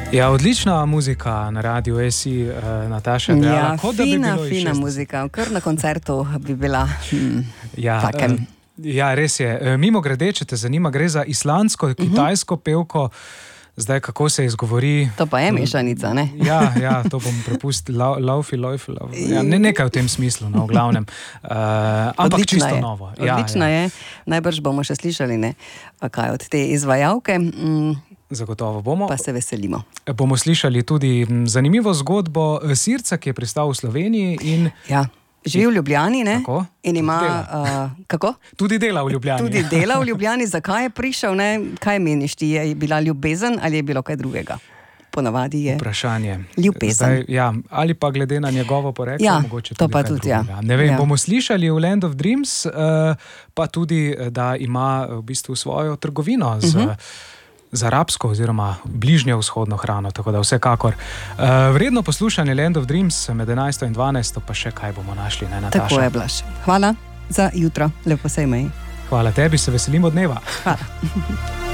Ja, odlična muzika na radiu SI, Nataša. Ja, fina muzika. Kar na koncertu bi bila takem. Ja, res je. Mimo grede, če te zanima, gre za islandsko, kitajsko pevko. Zdaj, kako se izgovori... To pa je mešanica, ne? Ja, to bom prepustil. Laufi. Ja, nekaj v tem smislu, no, v glavnem. Ampak čisto novo. Odlična je. Najbrž bomo še slišali, ne? Kaj od te izvajalke. Zagotovo bomo. Pa se veselimo. Bomo slišali tudi zanimivo zgodbo Sirca, ki je pristal v Sloveniji in... Ja. Živi v Ljubljani, ne? Tako. In ima... kako? Tudi dela v Ljubljani. Tudi dela v Ljubljani. Zakaj je prišel, ne? Kaj meniš ti? Je bila ljubezen ali je bilo kaj drugega? Ponavadi je... Vprašanje. Ljubezen. Zdaj, ja, ali pa glede na njegovo poreklo, mogoče tudi to pa kaj tudi, drugega. Ne vem, bomo slišali v Land of Dreams, pa tudi, da ima v bistvu svojo trgovino z arabsko oziroma bližnjo vzhodno hrano, tako da vsekakor vredno poslušanje Land of Dreams med 11. in 12. pa še kaj bomo našli, ne, Nataša? Tako je, Blaž. Hvala za jutro, lepo se imej. Hvala tebi, se veselimo dneva. Hvala.